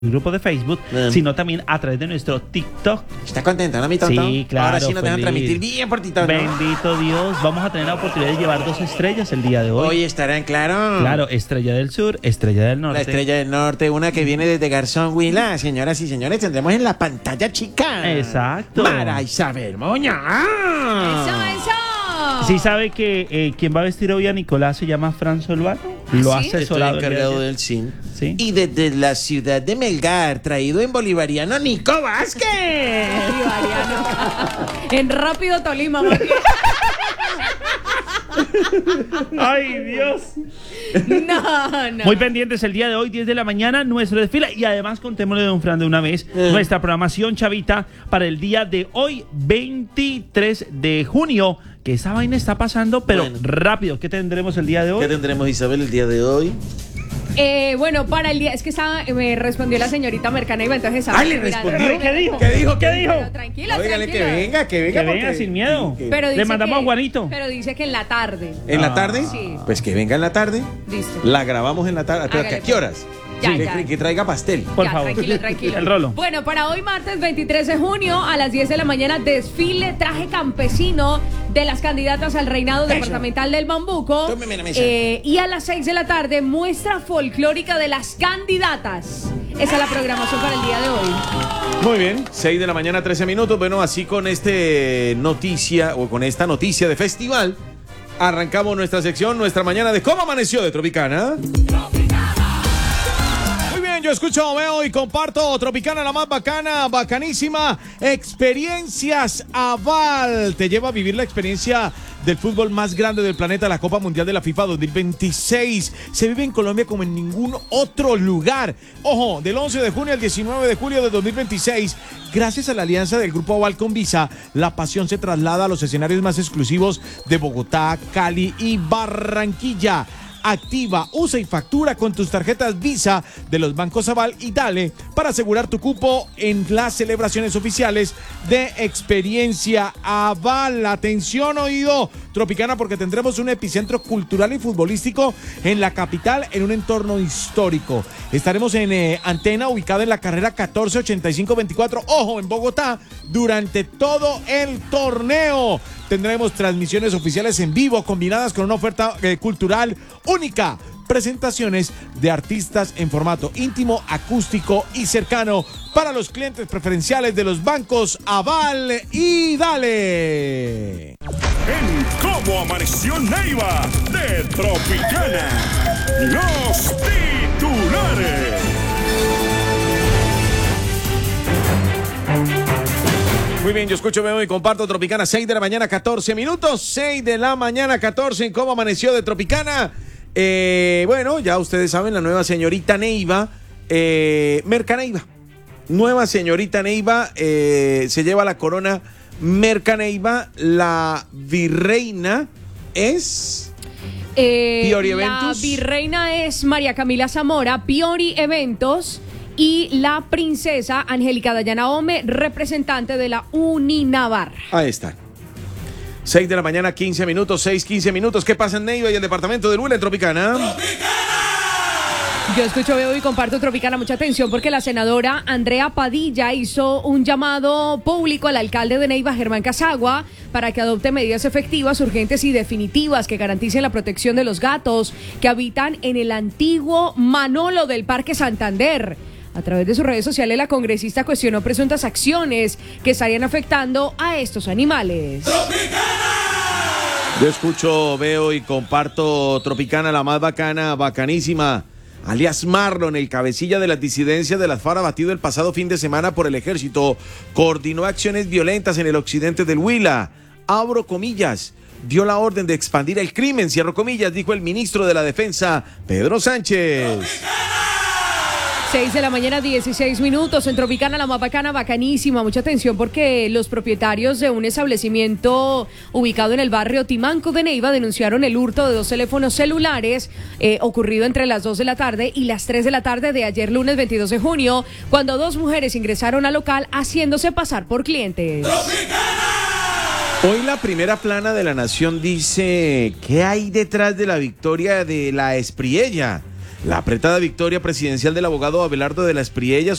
grupo de Facebook, sino también a través de nuestro TikTok. ¿Está contento, no, mi tonto? Sí, claro. Ahora sí nos dejan transmitir bien por TikTok, ¿no? Bendito Dios. Vamos a tener la oportunidad de llevar 2 estrellas el día de hoy. Hoy estarán, claro. Claro, Estrella del Sur, Estrella del Norte. La Estrella del Norte, una que viene desde Garzón Huila. Señoras y señores, tendremos en la pantalla chica. Exacto. Para Isabel Moña. ¡Eso! Sí sabe que quien va a vestir hoy a Nicolás se llama Fran Solvano. Lo ha ¿Sí? asesorado. Estoy encargado del SIN. Sí. Y desde la ciudad de Melgar, traído en bolivariano, Nico Vázquez. Bolivariano. En Rápido Tolima, más bien. ¡Ay, Dios! No. Muy pendientes el día de hoy, 10 de la mañana, nuestro desfile. Y además, contémosle, don Fran, de una vez, nuestra programación, chavita, para el día de hoy, 23 de junio. Que esa vaina está pasando, pero bueno, rápido. ¿Qué tendremos el día de hoy? ¿Qué tendremos, Isabel, el día de hoy? Bueno, para el día, es que me respondió la señorita Mercaneiva, entonces... ¿Le respondió? ¿Qué dijo? ¿Qué dijo? Pero tranquila, No, dígale tranquila. que venga. Que venga porque- sin miedo. Pero Le dice mandamos que- a Juanito. Pero dice que en la tarde. ¿En la tarde? Sí. Pues que venga en la tarde. Listo. La grabamos en la tarde. ¿Pero Hágale, ¿a qué horas? Ya, Sí, ya. Que traiga pastel. Por Ya, favor. Tranquilo. El rolo. Bueno, para hoy martes 23 de junio a las 10 de la mañana, desfile traje campesino de las candidatas al reinado Eso. departamental del Bambuco. Tómeme la mesa. Y a las 6 de la tarde, muestra folclórica de las candidatas. Esa es la programación para el día de hoy. Muy bien, 6 de la mañana, 13 minutos. Bueno, así con esta noticia de festival, arrancamos nuestra sección, nuestra mañana de ¿Cómo amaneció de Tropicana? Muy bien, yo escucho, veo y comparto Tropicana, la más bacana, bacanísima. Experiencias Aval te lleva a vivir la experiencia del fútbol más grande del planeta, la Copa Mundial de la FIFA 2026. Se vive en Colombia como en ningún otro lugar. Ojo, del 11 de junio al 19 de julio de 2026, gracias a la alianza del Grupo Aval con Visa, la pasión se traslada a los escenarios más exclusivos de Bogotá, Cali y Barranquilla. Activa, usa y factura con tus tarjetas Visa de los bancos Aval y Dale para asegurar tu cupo en las celebraciones oficiales de Experiencia Aval. Atención, oído Tropicana, porque tendremos un epicentro cultural y futbolístico en la capital, en un entorno histórico. Estaremos en Antena, ubicada en la carrera 148524, ojo, en Bogotá, durante todo el torneo. Tendremos transmisiones oficiales en vivo combinadas con una oferta cultural única. Presentaciones de artistas en formato íntimo, acústico y cercano para los clientes preferenciales de los bancos Aval y Dale. En Cómo Amaneció Neiva de Tropicana. Los titulares. Muy bien, yo escucho, veo y comparto Tropicana, 6 de la mañana, 14 minutos, 6 de la mañana, 14 en Cómo Amaneció de Tropicana. Bueno, ya ustedes saben, la nueva señorita Neiva, Mercaneiva. Nueva señorita Neiva, se lleva la corona Mercaneiva. La virreina es... Piori Eventos. La virreina es María Camila Zamora, Piori Eventos. Y la princesa Angélica Dayana Ome, representante de la Uninavarra. Ahí está. 6 de la mañana, 15 minutos, 6:15 minutos. ¿Qué pasa en Neiva y el departamento del Huila en Tropicana? Yo escucho, veo y comparto Tropicana. Mucha atención porque la senadora Andrea Padilla hizo un llamado público al alcalde de Neiva, Germán Casagua, para que adopte medidas efectivas, urgentes y definitivas que garanticen la protección de los gatos que habitan en el antiguo Manolo del Parque Santander. A través de sus redes sociales, la congresista cuestionó presuntas acciones que estarían afectando a estos animales. Yo escucho, veo y comparto Tropicana, la más bacana, bacanísima. Alias Marlon, el cabecilla de las disidencias de las FARC, abatido el pasado fin de semana por el ejército, coordinó acciones violentas en el occidente del Huila. Abro comillas. Dio la orden de expandir el crimen, cierro comillas, dijo el ministro de la Defensa, Pedro Sánchez. 6 de la mañana, 16 minutos. En Tropicana, la más bacana, bacanísima. Mucha atención porque los propietarios de un establecimiento ubicado en el barrio Timanco de Neiva denunciaron el hurto de 2 teléfonos celulares ocurrido entre las 2 de la tarde y las 3 de la tarde de ayer lunes 22 de junio, cuando 2 mujeres ingresaron al local haciéndose pasar por clientes. Hoy la primera plana de La Nación dice: ¿qué hay detrás de la victoria de la Espriella? La apretada victoria presidencial del abogado Abelardo de la Espriella